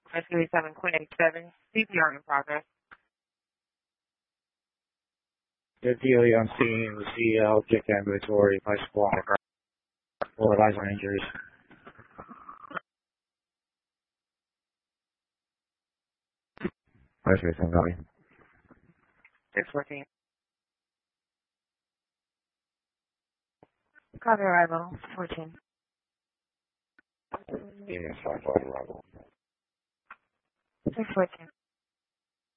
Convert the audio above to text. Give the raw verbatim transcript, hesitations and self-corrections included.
Rescue seven Queen eighty-seven, C P R in progress. The daily on scene with C L, Dick Ambulatory, my squad, or advisor injuries. Rescue seven copy. six fourteen. Copy arrival, fourteen. Yeah, five five arrival. six fourteen.